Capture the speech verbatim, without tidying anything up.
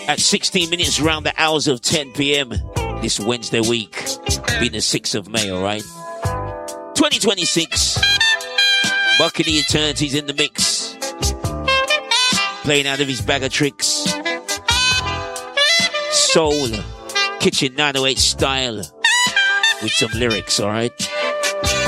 At sixteen minutes around the hours of ten p.m. this Wednesday week, being the sixth of May, alright? twenty twenty-six. Bucking the Eternity's in the mix. Playing out of his bag of tricks. Soul. Kitchen nine oh eight style. With some lyrics, alright?